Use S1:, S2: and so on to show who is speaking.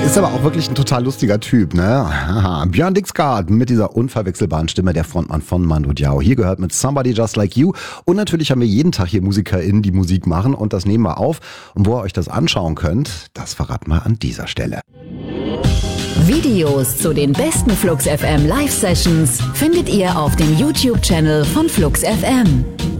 S1: Ist aber auch wirklich ein total lustiger Typ, ne? Aha. Björn Dixgard mit dieser unverwechselbaren Stimme, der Frontmann von Mando Diao. Hier gehört mit Somebody Just Like You. Und natürlich haben wir jeden Tag hier MusikerInnen, die Musik machen. Und das nehmen wir auf. Und wo ihr euch das anschauen könnt, das verraten wir an dieser Stelle.
S2: Videos zu den besten Flux FM Live-Sessions findet ihr auf dem YouTube-Channel von Flux FM.